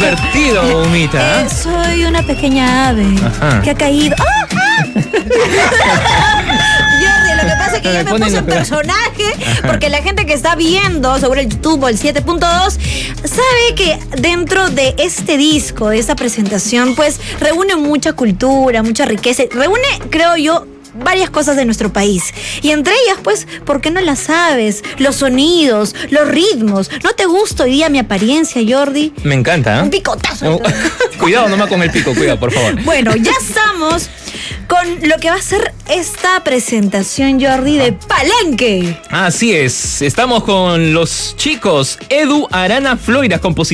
divertido, Humita. Soy una pequeña ave que ha caído. Jordi, lo que pasa es que ya me puse en personaje, porque la gente que está viendo sobre el YouTube o el 7.2 sabe que dentro de este disco, de esta presentación, pues reúne mucha cultura, mucha riqueza, reúne, creo yo, varias cosas de nuestro país. Y entre ellas, pues, ¿por qué no las sabes? Los sonidos, los ritmos. ¿No te gusta hoy día mi apariencia, Jordi? Me encanta, ¿eh? Un picotazo. Cuidado nomás con el pico, cuidado, por favor. Bueno, ya estamos con lo que va a ser esta presentación, Jordi, de Palenque. Así es, estamos con los chicos Edu Arana Floiras, compositores.